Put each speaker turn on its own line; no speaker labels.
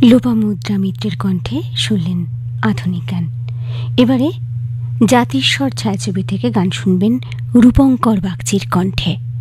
লোপামুদ্রা মিত্রের কণ্ঠে শুনলেন আধুনিক গান। এবারে জাতিস্বর ছায়াছবি থেকে গান শুনবেন রূপঙ্কর বাগচির কণ্ঠে।